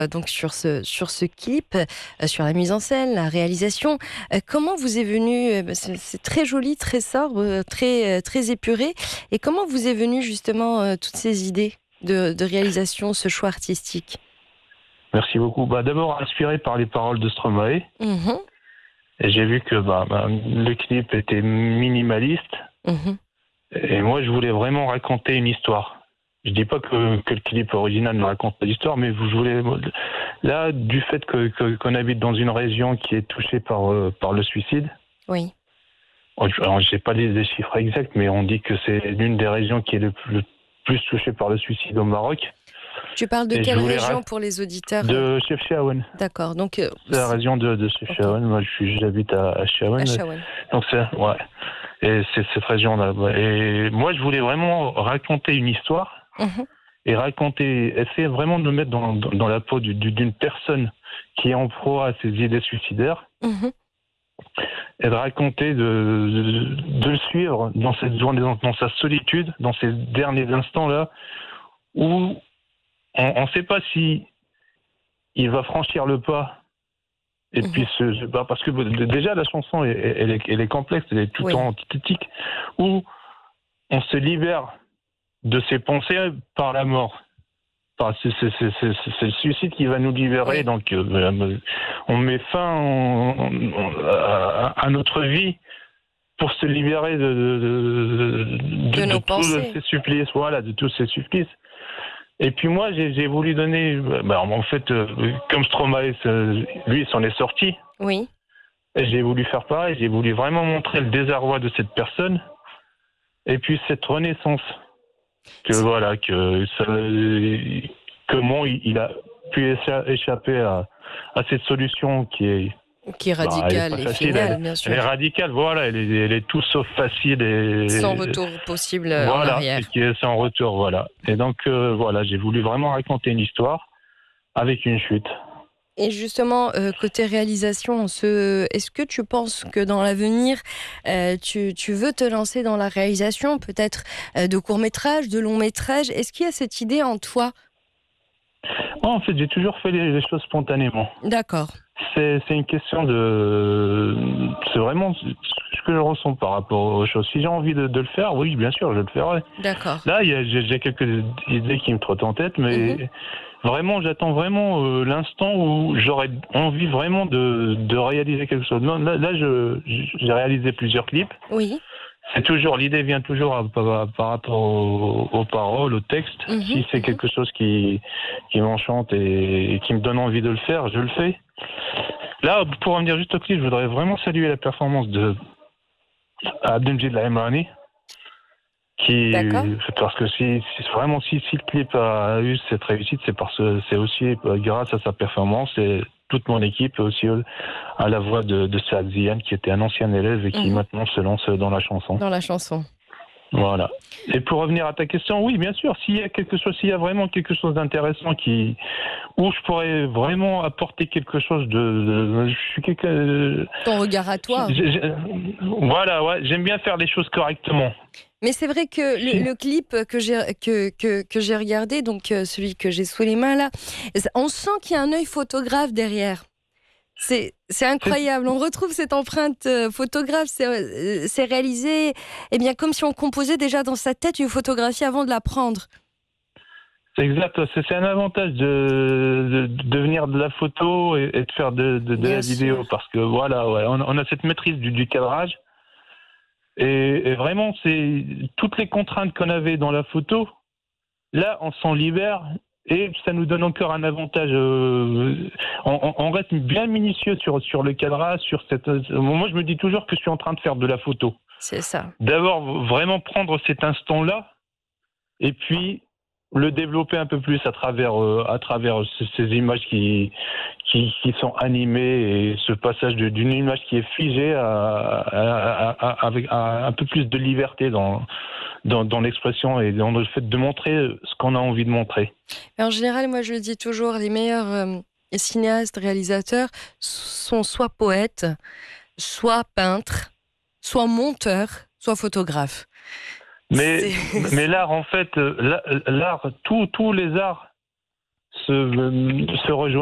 donc sur ce clip, sur la mise en scène, la réalisation. Comment vous est venu, c'est très joli, très sobre, très épuré. Et comment vous est venu justement toutes ces idées de réalisation, ce choix artistique? Merci beaucoup. D'abord inspiré par les paroles de Stromae. Mhm, Et j'ai vu que le clip était minimaliste. mhm. Et moi, je voulais vraiment raconter une histoire. Je dis pas que le clip original ne raconte pas d'histoire, mais je voulais... Là, du fait qu'on habite dans une région qui est touchée par le suicide, Oui. alors, je n'ai pas les chiffres exacts, mais on dit que c'est l'une des régions qui est le plus touchée par le suicide au Maroc. Tu parles de Et je quelle voulais région pour les auditeurs? de Chefchaouen. D'accord, donc C'est la région de Chefchaouen. ok, Moi, j'habite à à Chefchaouen. Chaouane. Donc ouais. Et c'est cette région-là. Et moi, je voulais vraiment raconter une histoire Mhm, essayer vraiment de me mettre dans la peau d'une personne qui est en proie à ses idées suicidaires mhm. et de raconter, de le suivre dans cette journée, dans sa solitude, dans ces derniers instants-là où on ne sait pas si il va franchir le pas. Et puis, parce que déjà, la chanson, elle est complexe, elle est tout Oui. antithétique, où on se libère de ses pensées par la mort. Enfin, c'est le suicide qui va nous libérer, Oui. donc on met fin à notre vie pour se libérer De nos de tous pensées. ces supplices, voilà, de tous ces supplices. Et puis moi, j'ai voulu donner, en fait, comme Stromae, lui, il s'en est sorti. Oui. Et j'ai voulu faire pareil, j'ai voulu vraiment montrer le désarroi de cette personne et puis cette renaissance comment il a pu échapper à cette solution qui est Qui est elle est radical pas et facile, final, bien elle est sûr. radicale, voilà, elle est tout sauf facile Sans et retour possible en voilà, et arrière. qui est sans retour, voilà. Et donc voilà, j'ai voulu vraiment raconter une histoire avec une chute. Et justement, côté réalisation, est-ce que tu penses que dans l'avenir, tu veux te lancer dans la réalisation, peut-être de courts-métrages, de longs-métrages? Est-ce qu'il y a cette idée en toi? En fait, j'ai toujours fait les choses spontanément. D'accord, C'est une question c'est vraiment ce que je ressens par rapport aux choses. Si j'ai envie de le faire, oui, bien sûr, je le ferai. d'accord. Là, j'ai quelques idées qui me trottent en tête, Mhm. mais vraiment, j'attends vraiment l'instant où j'aurais envie vraiment de réaliser quelque chose. Non, là, j'ai réalisé plusieurs clips. Oui. L'idée vient toujours par rapport aux paroles, au texte. Mhm, Si c'est mhm. quelque chose qui m'enchante et qui me donne envie de le faire, je le fais. Là, pour revenir juste au clip, je voudrais vraiment saluer la performance de Abdelmjid Laimrani, D'accord. parce que si le clip a eu cette réussite, c'est aussi grâce à sa performance et toute mon équipe et aussi à la voix de Saad Zian, qui était un ancien élève et qui Mhm. maintenant se lance dans la chanson. Dans la chanson. Voilà. Et pour revenir à ta question, oui, bien sûr, s'il y a vraiment quelque chose d'intéressant où je pourrais vraiment apporter quelque chose je suis quelqu'un, Ton regard à toi. voilà, ouais, j'aime bien faire les choses correctement. Mais c'est vrai que Si. le clip que j'ai regardé, donc celui que j'ai sous les mains là, on sent qu'il y a un œil photographe derrière. C'est C'est incroyable. On retrouve cette empreinte photographe. C'est réalisé, eh bien, comme si on composait déjà dans sa tête une photographie avant de la prendre. c'est exact, c'est un avantage de venir de la photo et de faire de la Bien sûr. vidéo parce que voilà, ouais, on a cette maîtrise du cadrage et vraiment, c'est toutes les contraintes qu'on avait dans la photo. Là, on s'en libère et ça nous donne encore un avantage. On reste bien minutieux sur le cadrage, sur cette. Moi, je me dis toujours que je suis en train de faire de la photo. C'est ça. D'abord, vraiment prendre cet instant-là et puis le développer un peu plus à travers ces images qui sont animées et ce passage d'une image qui est figée avec un peu plus de liberté dans l'expression et dans le fait de montrer ce qu'on a envie de montrer. Et en général, moi, je le dis toujours, les meilleurs cinéastes, réalisateurs sont soit poètes, soit peintres, soit monteurs, soit photographes. Mais, C'est... mais l'art, en fait, l'art, tous les arts se rejoindre.